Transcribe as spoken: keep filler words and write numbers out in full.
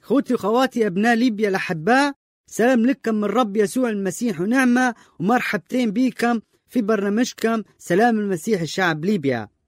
خوتي وخواتي أبناء ليبيا الأحباء، سلام لكم من رب يسوع المسيح ونعمة ومرحبتين بكم في برنامجكم سلام المسيح الشعب ليبيا.